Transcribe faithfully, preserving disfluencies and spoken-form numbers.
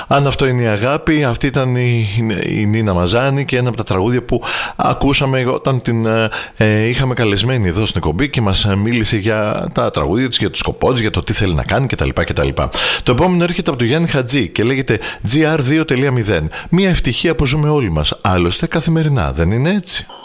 Αν αυτό είναι η αγάπη, αυτή ήταν η, η Νίνα Μαζάνη και ένα από τα τραγούδια που ακούσαμε όταν την ε, είχαμε καλεσμένη εδώ στην εκπομπή και μας μίλησε για τα τραγούδια της, για το σκοπό της, για το τι θέλει να κάνει κτλ. κτλ. Το επόμενο έρχεται από τον Γιάννη Χατζή και λέγεται τζι αρ δύο τελεία μηδέν. Μια ευτυχία που ζούμε όλοι μας, άλλωστε καθημερινά, δεν είναι έτσι?